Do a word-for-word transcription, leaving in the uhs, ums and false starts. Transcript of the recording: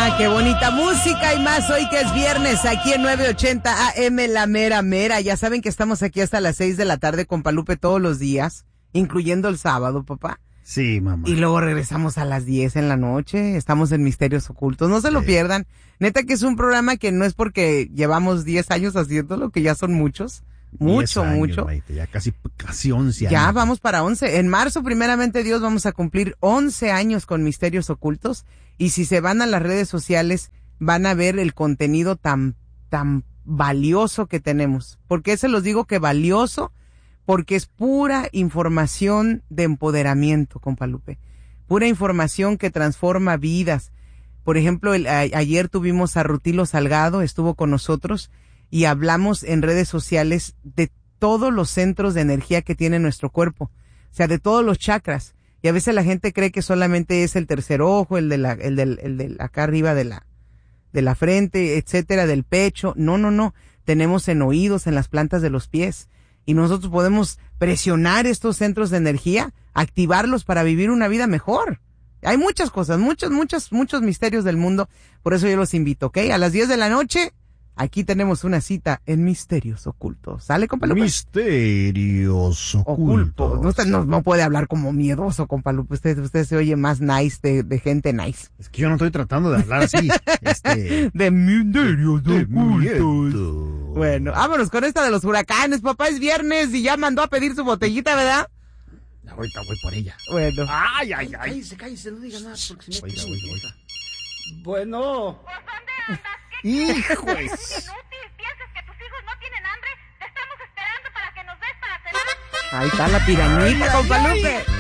Ah, qué bonita música y más hoy que es viernes aquí en nueve ochenta A M La Mera Mera. Ya saben que estamos aquí hasta las seis de la tarde con Palupe todos los días, incluyendo el sábado, papá. Sí, mamá. Y luego regresamos a las diez en la noche, estamos en Misterios Ocultos, no se sí. lo pierdan. Neta que es un programa que no es porque llevamos diez años haciéndolo, que ya son muchos. Mucho, años, mucho. Maite, ya casi, casi once años. Ya vamos para once. En marzo, primeramente Dios, vamos a cumplir once años con Misterios Ocultos. Y si se van a las redes sociales, van a ver el contenido tan, tan valioso que tenemos. ¿Por qué se los digo que valioso? Porque es pura información de empoderamiento, compa Lupe. Pura información que transforma vidas. Por ejemplo, el, a, ayer tuvimos a Rutilo Salgado, estuvo con nosotros. Y hablamos en redes sociales de todos los centros de energía que tiene nuestro cuerpo, o sea, de todos los chakras. Y a veces la gente cree que solamente es el tercer ojo, el de la, el del, el de acá arriba de la, de la frente, etcétera, del pecho. No, no, no. Tenemos en oídos, en las plantas de los pies. Y nosotros podemos presionar estos centros de energía, activarlos para vivir una vida mejor. Hay muchas cosas, muchos, muchos, muchos misterios del mundo. Por eso yo los invito, ¿ok? A las diez de la noche. Aquí tenemos una cita en Misterios Ocultos. ¿Sale, compa Lupe? Misterios Ocultos. Oculto. Usted no, no puede hablar como miedoso, compa Lupe. Usted, usted se oye más nice de, de gente nice. Es que yo no estoy tratando de hablar así. este, de Misterios de Ocultos. Miedo. Bueno, vámonos con esta de los huracanes. Papá, es viernes y ya mandó a pedir su botellita, ¿verdad? Ahorita voy por ella. Bueno. Ay, ay, ay. Cállese, cállese, no diga nada porque se me Oiga, oiga, oiga. Bueno. ¡Hijos! Inútil, ¿piensas que tus hijos no tienen hambre? Te estamos esperando para que nos des para cenar. Ahí está la pirañita, compa Lupe.